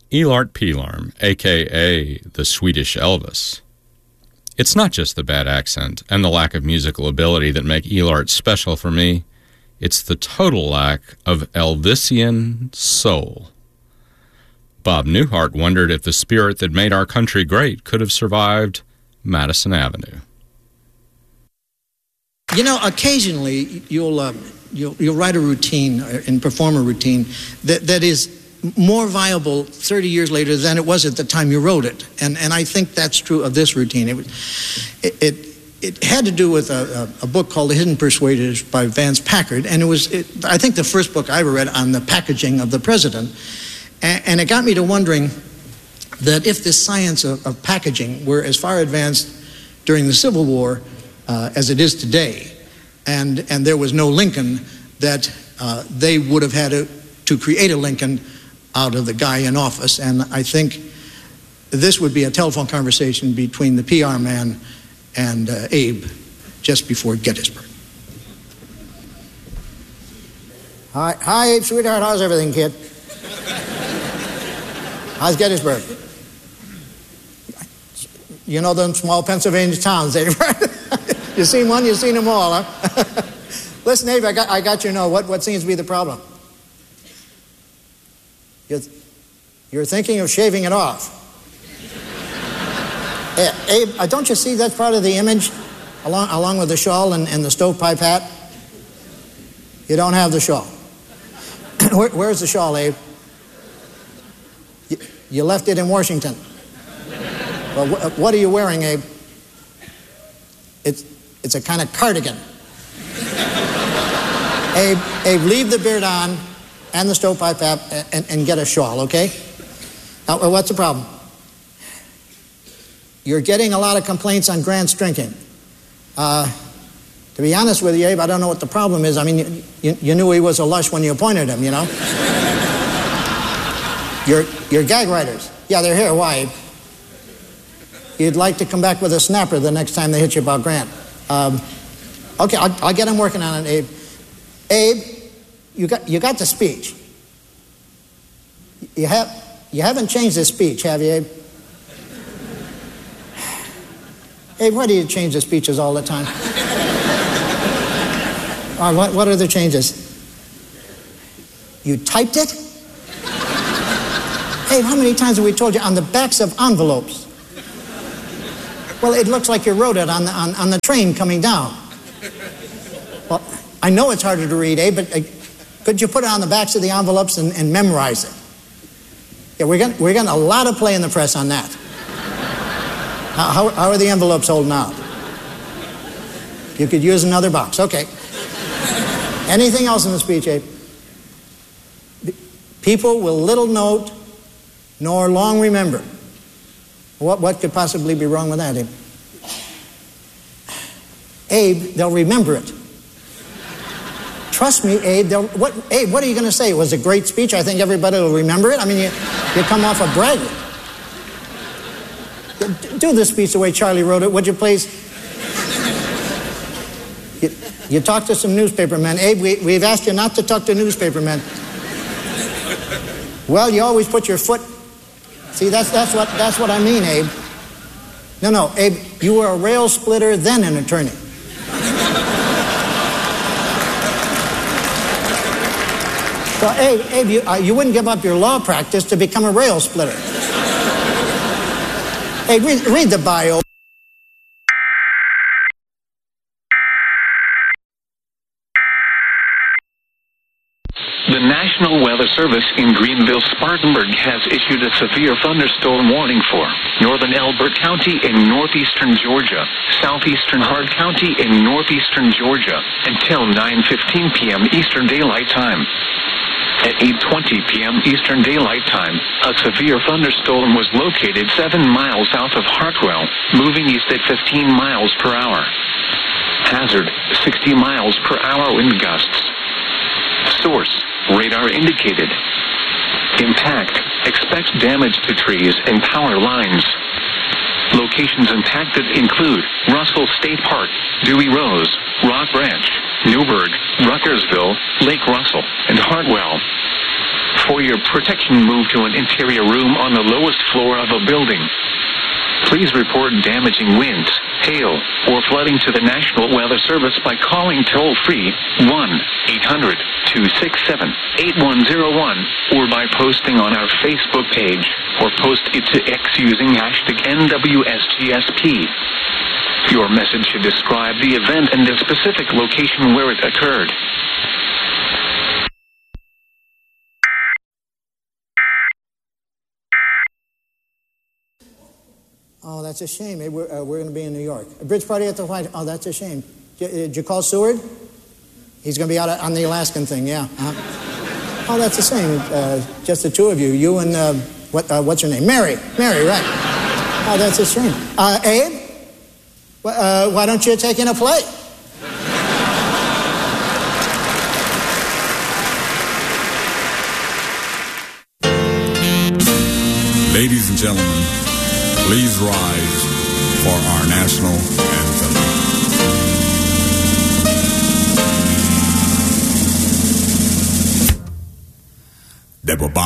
Elart Pilarm, a.k.a. the Swedish Elvis. It's not just the bad accent and the lack of musical ability that make Elart special for me. It's the total lack of Elvisian soul. Bob Newhart wondered if the spirit that made our country great could have survived Madison Avenue. You know, occasionally you'll write a routine and perform a routine that is more viable 30 years later than it was at the time you wrote it, and I think that's true of this routine. It had to do with a book called The Hidden Persuaders by Vance Packard, and I think the first book I ever read on the packaging of the president, and it got me to wondering that if this science of packaging were as far advanced during the Civil War as it is today, and there was no Lincoln, that they would have had to create a Lincoln out of the guy in office. And I think this would be a telephone conversation between the PR man and Abe just before Gettysburg. Hi, Abe, sweetheart. How's everything, kid? How's Gettysburg? You know them small Pennsylvania towns, Abe, right? You seen one, you've seen them all, huh? Listen, Abe, I got you know what seems to be the problem. You're thinking of shaving it off. Abe, don't you see that's part of the image, along with the shawl and the stovepipe hat? You don't have the shawl. Where's the shawl, Abe? You left it in Washington. Well, what are you wearing, Abe? It's a kind of cardigan. Abe, leave the beard on and the stovepipe hat and get a shawl, okay? Now, what's the problem? You're getting a lot of complaints on Grant's drinking. To be honest with you, Abe, I don't know what the problem is. I mean, you knew he was a lush when you appointed him, you know? Your gag writers. Yeah, they're here. Why, Abe? You'd like to come back with a snapper the next time they hit you about Grant. Okay, I'll get him working on it, Abe. Abe, you got the speech. You haven't changed the speech, have you, Abe? Abe, why do you change the speeches all the time? All right, what are the changes? You typed it? Abe, how many times have we told you on the backs of envelopes? Well, it looks like you wrote it on the train coming down. Well, I know it's harder to read, Abe, but could you put it on the backs of the envelopes and memorize it? Yeah, we're getting a lot of play in the press on that. How are the envelopes holding out? You could use another box. Okay. Anything else in the speech, Abe? People will little note nor long remember. What could possibly be wrong with that, Abe? Abe, they'll remember it. Trust me, Abe. Abe, what are you going to say? It was a great speech. I think everybody will remember it. I mean, you come off a braggart. Do the speech the way Charlie wrote it, would you please? You talk to some newspapermen. Abe, we've asked you not to talk to newspapermen. Well, you always put your foot... See, that's what I mean, Abe. No, Abe, you were a rail splitter, then an attorney. So, Abe, you wouldn't give up your law practice to become a rail splitter. Hey, read the bio. The National Weather Service in Greenville-Spartanburg has issued a severe thunderstorm warning for northern Elbert County in northeastern Georgia, southeastern Hard County in northeastern Georgia, until 9:15 p.m. Eastern Daylight Time. At 8:20 p.m. Eastern Daylight Time, a severe thunderstorm was located 7 miles south of Hartwell, moving east at 15 miles per hour. Hazard, 60 miles per hour wind gusts. Source, radar indicated. Impact, expect damage to trees and power lines. Locations impacted include Russell State Park, Dewey Rose, Rock Ranch, Newburgh, Ruckersville, Lake Russell, and Hartwell. For your protection, move to an interior room on the lowest floor of a building. Please report damaging winds, hail, or flooding to the National Weather Service by calling toll-free 1-800-267-8101 or by posting on our Facebook page or post it to X using hashtag NWSGSP. Your message should describe the event and the specific location where it occurred. Oh, that's a shame. We're going to be in New York. A bridge party at the White House. Oh, that's a shame. Did you call Seward? He's going to be out on the Alaskan thing, yeah. Oh, that's a shame. Just the two of you. You and, what's her name? Mary, right. Oh, that's a shame. Abe? Why don't you take in a play? Ladies and gentlemen, please rise for our national anthem. Deborah